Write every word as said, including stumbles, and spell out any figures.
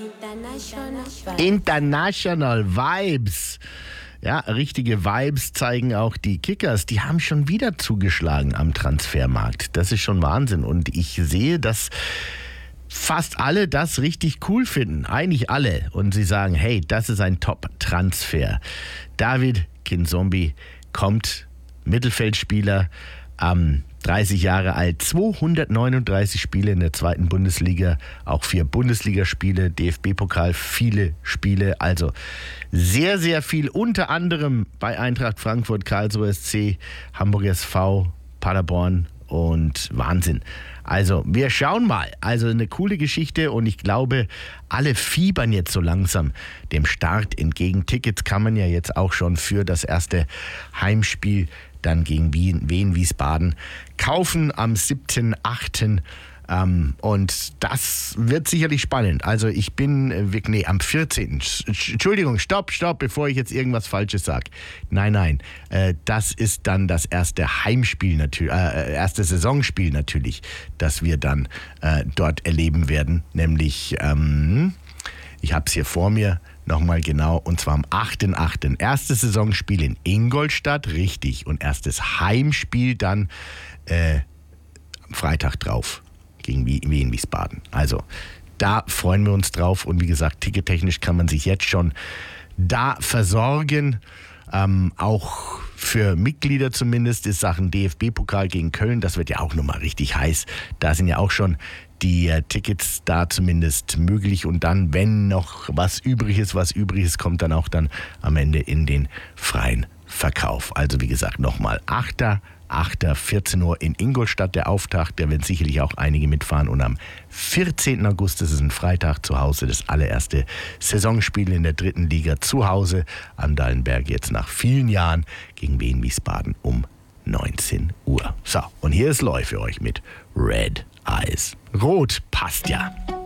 International Vibes. Ja, richtige Vibes zeigen auch die Kickers. Die haben schon wieder zugeschlagen am Transfermarkt. Das ist schon Wahnsinn. Und ich sehe, dass fast alle das richtig cool finden. Eigentlich alle. Und sie sagen, hey, das ist ein Top-Transfer. David Kinzombie kommt, Mittelfeldspieler, ähm, dreißig Jahre alt, zweihundertneununddreißig Spiele in der zweiten Bundesliga, auch vier Bundesligaspiele, D F B-Pokal, viele Spiele, also sehr, sehr viel, unter anderem bei Eintracht Frankfurt, Karlsruhe S C, Hamburg S V, Paderborn und Wahnsinn. Also wir schauen mal, also eine coole Geschichte und ich glaube, alle fiebern jetzt so langsam dem Start entgegen. Tickets kann man ja jetzt auch schon für das erste Heimspiel dann gegen Wien, Wien Wiesbaden kaufen am siebten achten Ähm, und das wird sicherlich spannend. Also ich bin, äh, nee, am vierzehnten Entschuldigung, stopp, stopp, bevor ich jetzt irgendwas Falsches sage. Nein, nein, äh, das ist dann das erste Heimspiel natürlich, äh, erste Saisonspiel natürlich, das wir dann äh, dort erleben werden. Nämlich, ähm, ich habe es hier vor mir, nochmal genau, und zwar am achten achten Erstes Saisonspiel in Ingolstadt, richtig. Und erstes Heimspiel dann äh, am Freitag drauf gegen Wien Wiesbaden. Also da freuen wir uns drauf. Und wie gesagt, tickettechnisch kann man sich jetzt schon da versorgen. Ähm, auch für Mitglieder zumindest ist Sachen D F B-Pokal gegen Köln. Das wird ja auch nochmal richtig heiß. Da sind ja auch schon die äh, Tickets da zumindest möglich. Und dann, wenn noch was übrig ist, was übrig ist, kommt dann auch dann am Ende in den freien Verkauf. Also wie gesagt, nochmal achter achter vierzehn Uhr in Ingolstadt der Auftakt. Da werden sicherlich auch einige mitfahren. Und am vierzehnten August, das ist ein Freitag, zu Hause das allererste Saisonspiel in der dritten Liga zu Hause am Dallenberg. Jetzt nach vielen Jahren gegen Wien Wiesbaden um neunzehn Uhr. So, und hier ist Loy für euch mit Red Eyes. Rot passt ja.